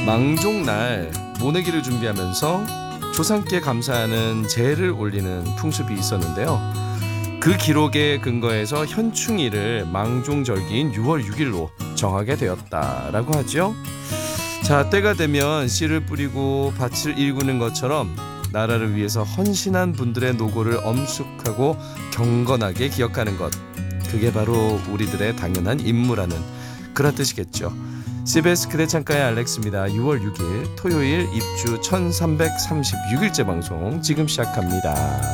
망종날 모내기를 준비하면서 조상께 감사하는 제를 올리는 풍습이 있었는데요. 그 기록에 근거해서 현충일을 망종절기인 6월 6일로 정하게 되었다라고 하죠. 자, 때가 되면 씨를 뿌리고 밭을 일구는 것처럼 나라를 위해서 헌신한 분들의 노고를 엄숙하고 경건하게 기억하는 것, 그게 바로 우리들의 당연한 임무라는 그런 뜻이겠죠. CBS 그대 창가의 알렉스입니다. 6월 6일 토요일 입주 1336일째 방송 지금 시작합니다.